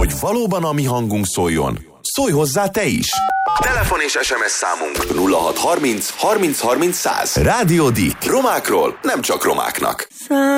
hogy valóban a mi hangunk szóljon, szólj hozzá te is! Telefon és SMS számunk 0630 30 30 100. Rádió Dick. Romákról nem csak romáknak.